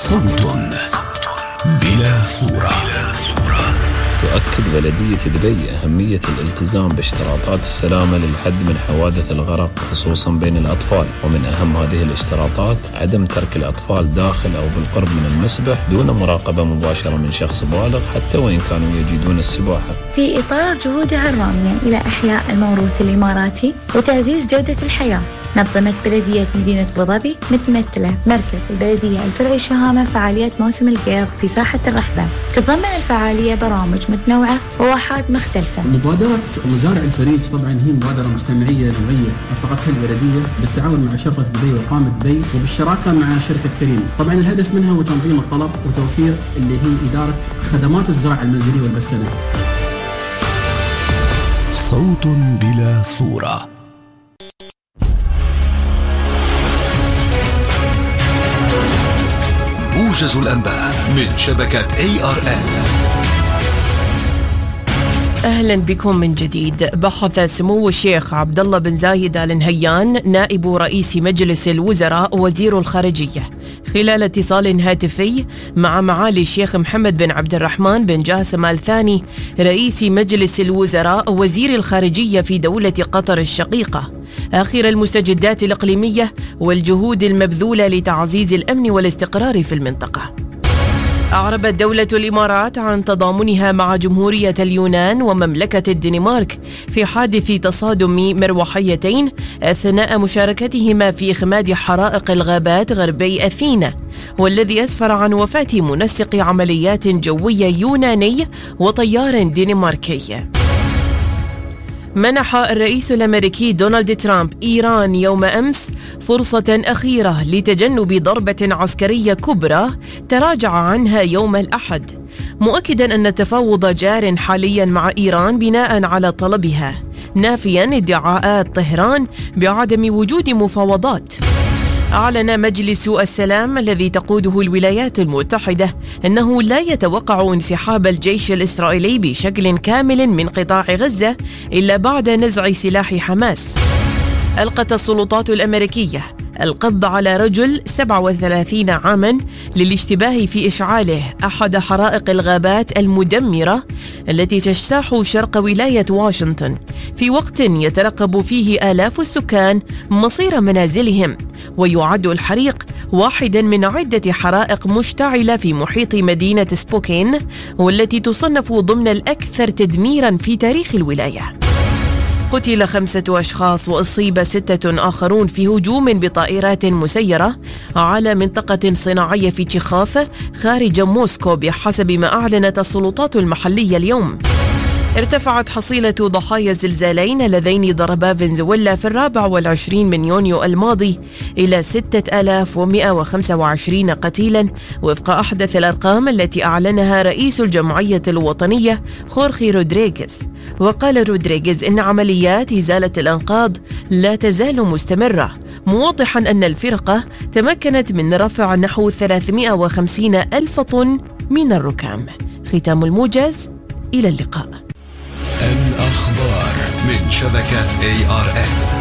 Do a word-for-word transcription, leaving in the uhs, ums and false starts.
صوت بلا صورة. تؤكد بلدية دبي أهمية الالتزام باشتراطات السلامة للحد من حوادث الغرق خصوصا بين الأطفال، ومن أهم هذه الاشتراطات عدم ترك الأطفال داخل أو بالقرب من المسبح دون مراقبة مباشرة من شخص بالغ حتى وإن كانوا يجيدون السباحة. في إطار جهودها الرامية إلى إحياء الموروث الإماراتي وتعزيز جودة الحياة، نظمت بلدية مدينة أبوظبي متمثلة مركز البلدية الفرعي الشهامة فعاليات موسم القيض في ساحة الرحبة. تتضمن الفعالية برامج متنوعة وواحات مختلفة. مبادرة مزارع الفريج طبعا هي مبادرة مجتمعية نوعية أطلقتها البلدية بالتعاون مع شرطة دبي وإقامة دبي وبالشراكة مع شركة كريم. طبعا الهدف منها هو تنظيم الطلب وتوفير اللي هي إدارة خدمات الزراعة المنزلية والبستنة. صوت بلا صورة. موجز الأنباء من شبكة إيه آر إل. أهلا بكم من جديد. بحث سمو الشيخ عبد الله بن زايد آل نهيان نائب رئيس مجلس الوزراء وزير الخارجية خلال اتصال هاتفي مع معالي الشيخ محمد بن عبد الرحمن بن جاسم آل ثاني رئيس مجلس الوزراء وزير الخارجية في دولة قطر الشقيقة آخر المستجدات الإقليمية والجهود المبذولة لتعزيز الأمن والاستقرار في المنطقة. أعربت دولة الإمارات عن تضامنها مع جمهورية اليونان ومملكة الدنمارك في حادث تصادم مروحيتين أثناء مشاركتهما في إخماد حرائق الغابات غربي أثينا، والذي أسفر عن وفاة منسق عمليات جوية يوناني وطيار دنماركي. منح الرئيس الأمريكي دونالد ترامب إيران يوم أمس فرصة أخيرة لتجنب ضربة عسكرية كبرى تراجع عنها يوم الأحد، مؤكدا أن التفاوض جار حاليا مع إيران بناء على طلبها، نافيا ادعاءات طهران بعدم وجود مفاوضات. أعلن مجلس السلام الذي تقوده الولايات المتحدة أنه لا يتوقع انسحاب الجيش الإسرائيلي بشكل كامل من قطاع غزة إلا بعد نزع سلاح حماس. ألقت السلطات الأمريكية القبض على رجل سبعة وثلاثين عاما للاشتباه في إشعاله أحد حرائق الغابات المدمرة التي تجتاح شرق ولاية واشنطن في وقت يترقب فيه آلاف السكان مصير منازلهم، ويعد الحريق واحدا من عدة حرائق مشتعلة في محيط مدينة سبوكين، والتي تصنف ضمن الأكثر تدميرا في تاريخ الولاية. قتل خمسة أشخاص وأصيب ستة آخرون في هجوم بطائرات مسيرة على منطقة صناعية في تشيخوف خارج موسكو بحسب ما أعلنت السلطات المحلية اليوم. ارتفعت حصيلة ضحايا الزلزالين اللذين ضربا فنزويلا في الرابع والعشرين من يونيو الماضي إلى ستة آلاف ومئة وخمسة وعشرين قتيلا وفق أحدث الأرقام التي أعلنها رئيس الجمعية الوطنية خورخي رودريغيز. وقال رودريغيز إن عمليات إزالة الأنقاض لا تزال مستمرة، موضحا أن الفرقة تمكنت من رفع نحو ثلاثمئة وخمسين ألف طن من الركام. ختام الموجز، إلى اللقاء. الأخبار من شبكة إيه آر إل.